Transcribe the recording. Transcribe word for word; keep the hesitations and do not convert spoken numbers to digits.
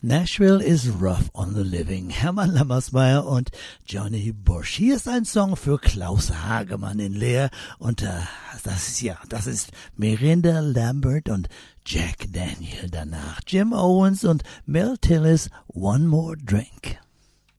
Nashville is rough on the living. Hermann Lammersmeyer und Johnny Bush. Hier ist ein Song für Klaus Hagemann in Leer. Und äh, das ist ja, das ist Mirinda Lambert und Jack Daniel danach. Jim Owens und Mel Tillis, One More Drink.